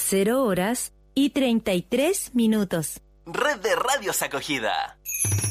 0 horas y 33 minutos. Red de Radios Acogida.